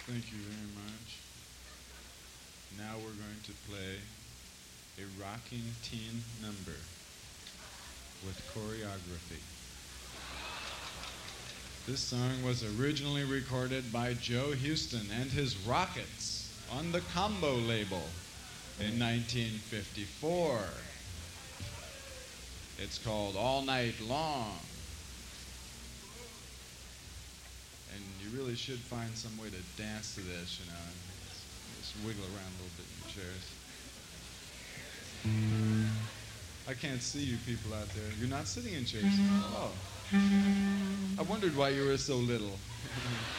Thank you very much. Now we're going to play a rocking teen number with choreography. This song was originally recorded by Joe Houston and his Rockets on the Combo label in 1954. It's called All Night Long. And you really should find some way to dance to this, you know. Just wiggle around a little bit in your chairs. I can't see you people out there. You're not sitting in chairs. Oh. I wondered why you were so little.